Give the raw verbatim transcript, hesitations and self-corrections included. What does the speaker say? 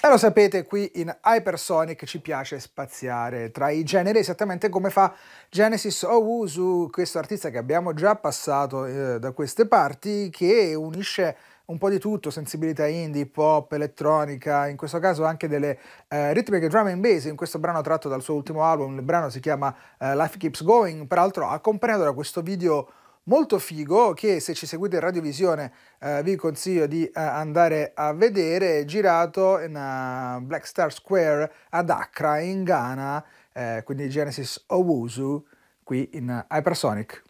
E lo sapete, qui in Hypersonic ci piace spaziare tra i generi, esattamente come fa Genesis Owusu, questo artista che abbiamo già passato eh, da queste parti, che unisce un po' di tutto, sensibilità indie, pop, elettronica, in questo caso anche delle eh, ritmiche drum and bass, in questo brano tratto dal suo ultimo album. Il brano si chiama eh, Life Keeps Going, peraltro accompagnato da questo video molto figo che, se ci seguite in radiovisione, eh, vi consiglio di eh, andare a vedere, girato in uh, Black Star Square ad Accra in Ghana, eh, quindi Genesis Owusu qui in uh, Hypersonic.